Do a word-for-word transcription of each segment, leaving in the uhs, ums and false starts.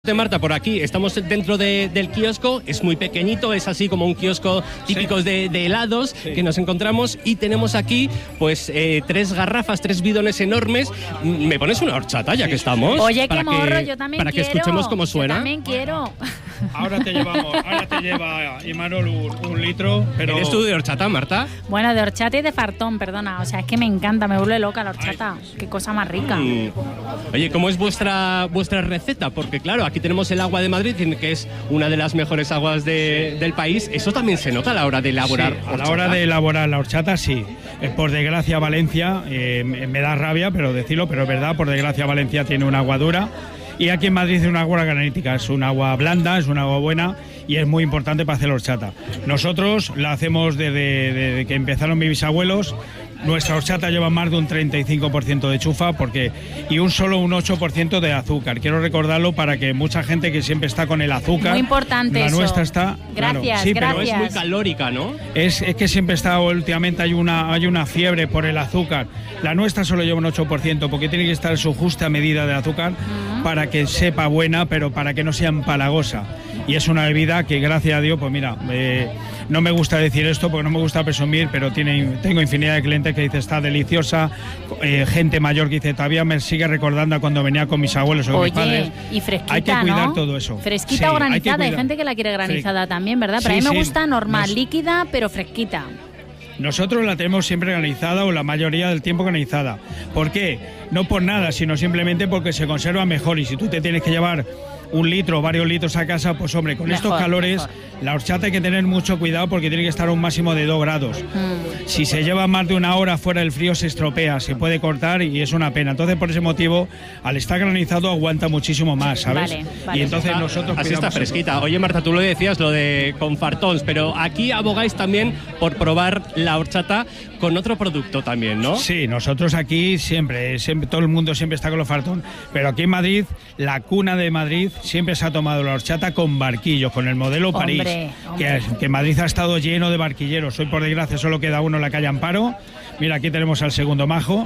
Marta, por aquí estamos dentro de, del kiosco, es muy pequeñito, es así como un kiosco típico sí. de, de helados sí. que nos encontramos y tenemos aquí pues eh, tres garrafas, tres bidones enormes. ¿Me pones una horchata ya sí. que estamos? Oye, qué morro, yo también para quiero. Para que escuchemos cómo suena. Yo también quiero. Ahora te llevamos, ahora te lleva Imanol un, un litro, pero... ¿Eres tú de horchata, Marta? Bueno, de horchata y de fartón, perdona. O sea, es que me encanta, me vuelve loca la horchata. Ay. Qué cosa más rica. Mm. Oye, ¿cómo es vuestra, vuestra receta? Porque claro, aquí tenemos el agua de Madrid, que es una de las mejores aguas de, del país. ¿Eso también se nota a la hora de elaborar sí, horchata? A la hora de elaborar la horchata, sí. Eh, por desgracia, Valencia, eh, me da rabia, pero decirlo, pero es verdad, por desgracia, Valencia tiene una agua dura. Y aquí en Madrid es una agua granítica, es un agua blanda, es un agua buena y es muy importante para hacer la horchata. Nosotros la hacemos desde, desde que empezaron mis bisabuelos. Nuestra horchata lleva más de un treinta y cinco por ciento de chufa porque, y un solo un ocho por ciento de azúcar. Quiero recordarlo para que mucha gente que siempre está con el azúcar... Muy importante la eso. nuestra está... Gracias, claro, sí, gracias. Pero es muy calórica, ¿no? Es, es que siempre está, últimamente hay una, hay una fiebre por el azúcar. La nuestra solo lleva un ocho por ciento porque tiene que estar su justa medida de azúcar uh-huh. para que sepa buena, pero para que no sea empalagosa. Y es una bebida que, gracias a Dios, pues mira, eh, no me gusta decir esto porque no me gusta presumir, pero tiene, tengo infinidad de clientes que dicen está deliciosa, eh, gente mayor que dice todavía me sigue recordando a cuando venía con mis abuelos o Oye, mis padres. Y fresquita, hay que cuidar ¿no? todo eso. Fresquita sí, o granizada, hay, hay gente que la quiere granizada sí. también, ¿verdad? Pero sí, a mí me sí. gusta normal, Nos... líquida, pero fresquita. Nosotros la tenemos siempre granizada o la mayoría del tiempo granizada. ¿Por qué? No por nada, sino simplemente porque se conserva mejor y si tú te tienes que llevar un litro o varios litros a casa, pues hombre, con mejor, estos calores, mejor. La horchata hay que tener mucho cuidado porque tiene que estar a un máximo de dos grados. Mm. Si se lleva más de una hora fuera del frío se estropea, se puede cortar y es una pena. Entonces, por ese motivo, al estar granizado aguanta muchísimo más, ¿sabes? Vale, vale. Y entonces nosotros... Así está fresquita. Eso. Oye, Marta, tú lo decías, lo de con fartons, pero aquí abogáis también por probar la horchata con otro producto también, ¿no? Sí, nosotros aquí siempre, siempre todo el mundo siempre está con los fartons, pero aquí en Madrid, la cuna de Madrid, siempre se ha tomado la horchata con barquillos, con el modelo París, hombre, hombre. Que, que Madrid ha estado lleno de barquilleros. Hoy, por desgracia, solo queda uno en la calle Amparo. Mira, aquí tenemos al segundo majo.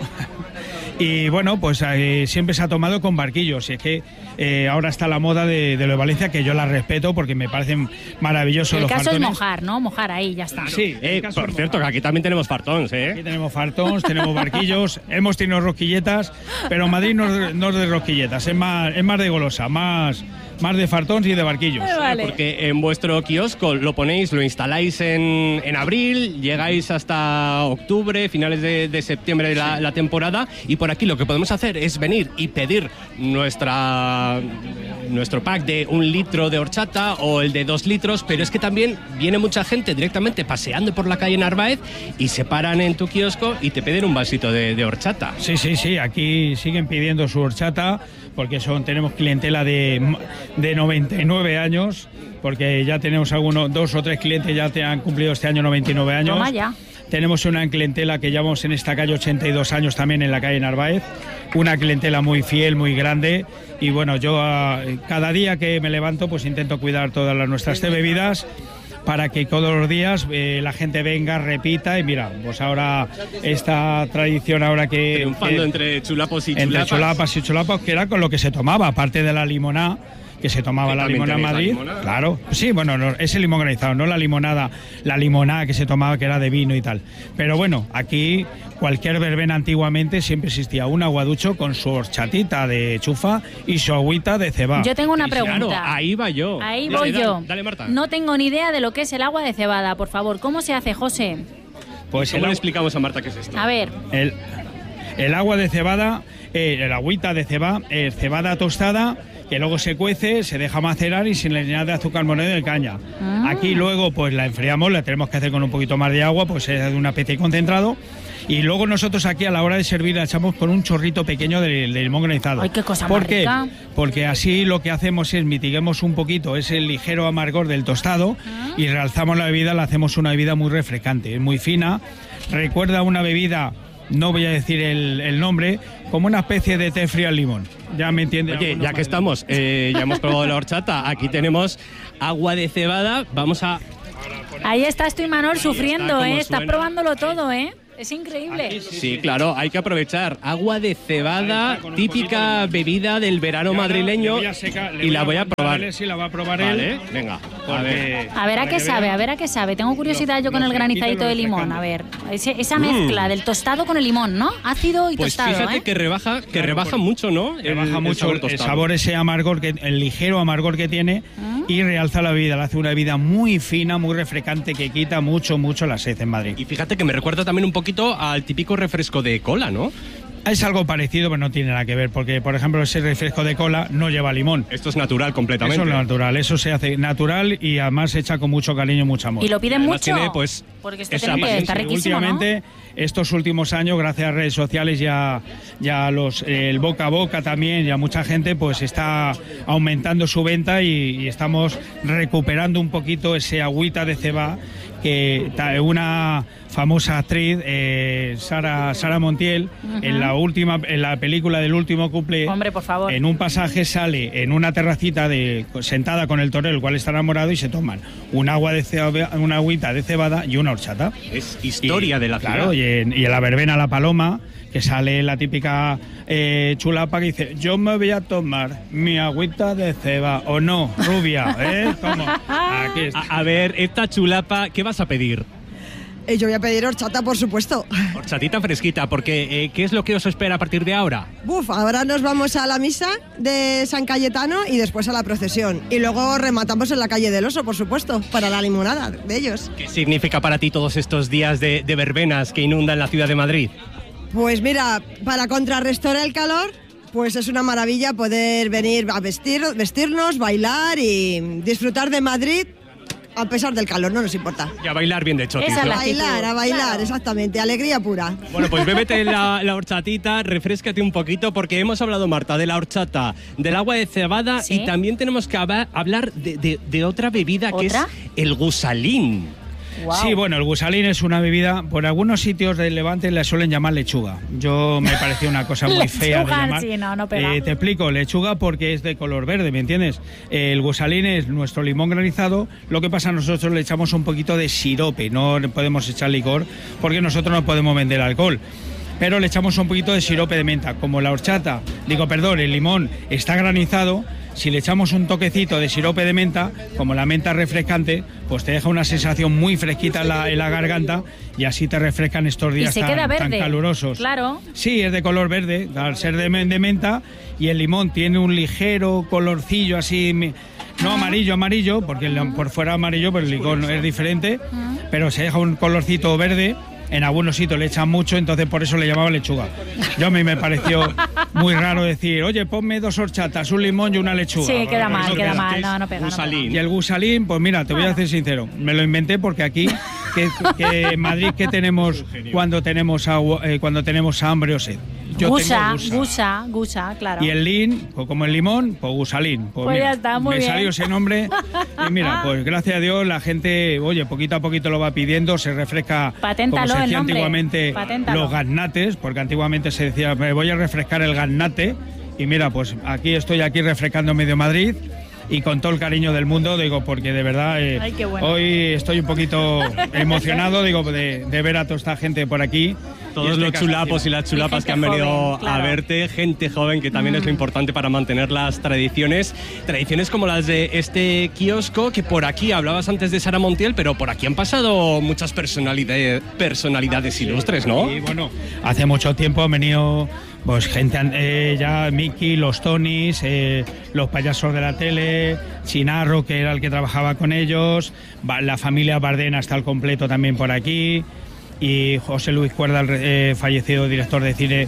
Y bueno, pues eh, siempre se ha tomado con barquillos. Y es que eh, ahora está la moda de, de lo de Valencia, que yo la respeto porque me parecen maravillosos el los caso fartones. es mojar, ¿no? Mojar ahí, ya está. Sí, eh, por cierto, que aquí también tenemos fartons, ¿eh? Aquí tenemos fartons, tenemos barquillos, hemos tenido rosquilletas, pero Madrid no, no es de rosquilletas, es más, es más de golosa, más... Más de fartons y de barquillos. Vale. Porque en vuestro kiosco lo ponéis, lo instaláis en, en abril, llegáis hasta octubre, finales de, de septiembre de la, la temporada, y por aquí lo que podemos hacer es venir y pedir nuestra nuestro pack de un litro de horchata o el de dos litros, pero es que también viene mucha gente directamente paseando por la calle Narváez y se paran en tu kiosco y te piden un vasito de, de horchata. Sí, sí, sí, aquí siguen pidiendo su horchata porque son tenemos clientela de, de noventa y nueve años, porque ya tenemos algunos, dos o tres clientes ya te han cumplido este año noventa y nueve años. Toma ya. Tenemos una clientela que llevamos en esta calle ochenta y dos años también en la calle Narváez, una clientela muy fiel, muy grande y bueno, yo uh, cada día que me levanto pues intento cuidar todas las nuestras bebidas para que todos los días eh, la gente venga, repita y mira, pues ahora esta tradición ahora que... Triunfando que, entre chulapos y chulapas. Entre chulapas y chulapas, que era con lo que se tomaba, aparte de la limonada, que se tomaba la limonada en Madrid. Limonada? Claro, sí, bueno, no, ese limón granizado, no la limonada, la limonada que se tomaba que era de vino y tal. Pero bueno, aquí cualquier verbena antiguamente siempre existía un aguaducho con su horchatita de chufa y su agüita de cebada. Yo tengo una y pregunta. Claro, ahí va yo. Ahí dale, voy dale, yo. Dale, dale, Marta. No tengo ni idea de lo que es el agua de cebada, por favor. ¿Cómo se hace, José? Pues ¿cómo el... le explicamos a Marta qué es esto? A ver. El, el agua de cebada, eh, el agüita de cebada, eh, cebada tostada, que luego se cuece, se deja macerar y se le añade azúcar moreno de caña. Ah. Aquí luego pues la enfriamos, la tenemos que hacer con un poquito más de agua, pues es de una especie de concentrado. Y luego nosotros aquí a la hora de servir la echamos con un chorrito pequeño de, de limón granizado. ¡Ay, qué cosa ¿Por más qué? rica! Porque así lo que hacemos es mitiguemos un poquito ese ligero amargor del tostado ¿Ah? y realzamos la bebida, la hacemos una bebida muy refrescante, es muy fina, recuerda una bebida... No voy a decir el, el nombre, como una especie de té frío al limón. Ya me entiendes. Oye, ya que estamos, eh, ya hemos probado la horchata, aquí tenemos agua de cebada, vamos a... Ahí estás tú, Imanol, sufriendo, ¿eh? Estás probándolo todo, ¿eh? Es increíble. Sí, sí, claro, hay que aprovechar. Agua de cebada, típica bebida del verano madrileño. Y la voy a probar. Si la va a probar vale, él. Venga, a ver. A ver a qué sabe, a ver a qué sabe. Tengo curiosidad yo con el granizadito de limón. A ver, ese, esa mezcla mm. del tostado con el limón, ¿no? Ácido y pues tostado, fíjate ¿eh? que rebaja, que claro, rebaja mucho, ¿no? Rebaja el, mucho el sabor, el sabor ese amargor, que, el ligero amargor que tiene ¿Mm? y realza la bebida. La hace una bebida muy fina, muy refrescante, que quita mucho, mucho la sed en Madrid. Y fíjate que me recuerda también un poquito al típico refresco de cola, ¿no? Es algo parecido, pero no tiene nada que ver, porque, por ejemplo, ese refresco de cola no lleva limón. Esto es natural completamente. Eso es natural, eso se hace natural y además se echa con mucho cariño y mucho amor. ¿Y lo piden mucho? Tiene, pues, porque este tiene que está riquísimo, últimamente, ¿no? Estos últimos años, gracias a redes sociales y a, y a los, eh, el boca a boca también, y a mucha gente, pues está aumentando su venta y, y estamos recuperando un poquito ese agüita de ceba que una famosa actriz, eh, Sara, Sara Montiel, uh-huh. en la última, en la película del último cumple, hombre, por favor, en un pasaje sale en una terracita de, sentada con el torero, el cual está enamorado, y se toman un agua de ceba, una agüita de cebada y una horchata. Es historia y, de la ciudad. Claro, y en, y en la verbena La Paloma, que sale la típica eh, chulapa que dice: yo me voy a tomar mi agüita de ceba, o no, rubia, ¿eh? ¿Cómo? Aquí está. A, a ver, esta chulapa, ¿qué vas a pedir? Eh, yo voy a pedir horchata, por supuesto. Horchatita fresquita, porque eh, ¿qué es lo que os espera a partir de ahora? Buf, ahora nos vamos a la misa de San Cayetano y después a la procesión. Y luego rematamos en la calle del Oso, por supuesto, para la limonada de ellos. ¿Qué significa para ti todos estos días de, de verbenas que inundan la ciudad de Madrid? Pues mira, para contrarrestar el calor, pues es una maravilla poder venir a vestir, vestirnos, bailar y disfrutar de Madrid. A pesar del calor, no nos importa. Y a bailar bien de chotis, ¿no? A ¿no? bailar, a bailar, claro. Exactamente, alegría pura. Bueno, pues bébete la, la horchatita, refréscate un poquito, porque hemos hablado, Marta, de la horchata, del agua de cebada, ¿sí? Y también tenemos que hablar de, de, de otra bebida, ¿otra? Que es el gusalín. Wow. Sí, bueno, el gusalín es una bebida, por algunos sitios del Levante le suelen llamar lechuga. Yo me pareció una cosa muy fea de llamar. Sí, no, no pega. Eh, te explico, lechuga porque es de color verde, ¿me entiendes? Eh, el gusalín es nuestro limón granizado, lo que pasa nosotros le echamos un poquito de sirope, no podemos echar licor porque nosotros no podemos vender alcohol. Pero le echamos un poquito de sirope de menta. Como la horchata, digo, perdón, el limón está granizado, si le echamos un toquecito de sirope de menta, como la menta es refrescante, pues te deja una sensación muy fresquita en la, en la garganta y así te refrescan estos días y se tan, queda verde, tan calurosos. Claro. Sí, es de color verde, al ser de, de menta, y el limón tiene un ligero colorcillo así, no amarillo, amarillo, porque el, por fuera amarillo, pero el licor es diferente, pero se deja un colorcito verde. En algunos sitios le echan mucho, entonces por eso le llamaba lechuga. Yo a mí me pareció muy raro decir, oye, ponme dos horchatas, un limón y una lechuga. Sí, queda mal, no queda pega. mal, no, no pega, gusalín. no pega. Y el gusalín, pues mira, te voy a ser sincero, me lo inventé porque aquí, que, que en Madrid, ¿qué tenemos cuando tenemos, agua, eh, cuando tenemos hambre o sed? Yo gusa, gusa, gusa, gusa, claro. Y el lin, pues como el limón, pues gusalín. Pues, pues mira, ya está, muy me bien. salió ese nombre y mira, pues gracias a Dios la gente, oye, poquito a poquito lo va pidiendo, se refresca, paténtalo, como se decía el nombre. antiguamente, Paténtalo. Los gaznates, porque antiguamente se decía, me voy a refrescar el gaznate, y mira, pues aquí estoy aquí refrescando medio Madrid. Y con todo el cariño del mundo, digo, porque de verdad eh, Ay, qué bueno. hoy estoy un poquito emocionado, digo, de, de ver a toda esta gente por aquí. Todos este los chulapos y las chulapas y que han venido joven, claro. a verte, gente joven, que también mm. es lo importante para mantener las tradiciones. Tradiciones como las de este kiosco, que por aquí, hablabas antes de Sara Montiel, pero por aquí han pasado muchas personalidades, personalidades ilustres, ¿no? Sí, bueno, hace mucho tiempo han venido pues gente, eh, ya Miki, los Tonys, eh, los payasos de la tele, Chinarro, que era el que trabajaba con ellos, la familia Bardena está al completo también por aquí, y José Luis Cuerda, el eh, fallecido director de cine,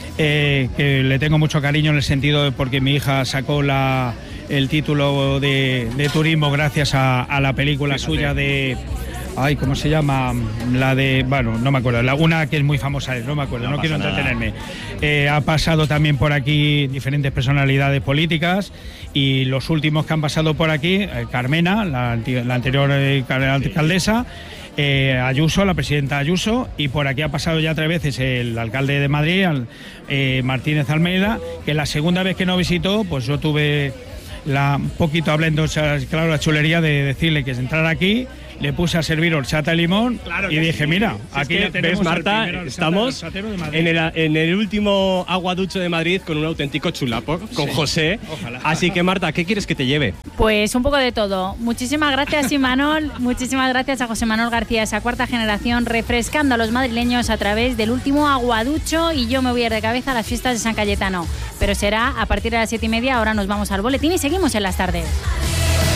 eh, que le tengo mucho cariño en el sentido de porque mi hija sacó la, el título de, de turismo gracias a, a la película Fíjate. suya de... Ay, ¿cómo se llama? La de... Bueno, no me acuerdo. La, una que es muy famosa, no me acuerdo, no, no quiero entretenerme. Eh, ha pasado también por aquí diferentes personalidades políticas y los últimos que han pasado por aquí, eh, Carmena, la, la anterior eh, alcaldesa, eh, Ayuso, la presidenta Ayuso, y por aquí ha pasado ya tres veces el alcalde de Madrid, eh, Martínez Almeida, que la segunda vez que nos visitó, pues yo tuve... La, un poquito hablando, claro, la chulería de decirle que es entrar aquí, le puse a servir horchata de limón Claro y que dije, sí. mira, Si aquí es que, ya tenemos ves, Marta, el primer horchata estamos horchatero de Madrid. en el, en el último aguaducho de Madrid con un auténtico chulapo, con Sí, José. ojalá. Así que, Marta, ¿qué quieres que te lleve? Pues un poco de todo. Muchísimas gracias, Imanol. Muchísimas gracias a José Manuel García, esa cuarta generación, refrescando a los madrileños a través del último aguaducho. Y yo me voy a ir de cabeza a las fiestas de San Cayetano. Pero será a partir de las siete y media. Ahora nos vamos al boletín y seguimos en las tardes.